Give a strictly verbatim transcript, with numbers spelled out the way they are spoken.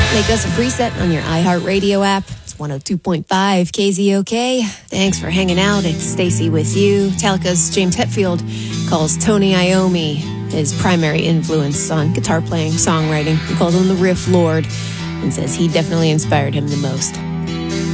Make us a preset on your iHeartRadio app. It's one oh two point five K Z O K. Thanks for hanging out. It's Stacy with you. Metallica's James Hetfield calls Tony Iommi his primary influence on guitar playing, songwriting. He calls him the riff lord and says he definitely inspired him the most.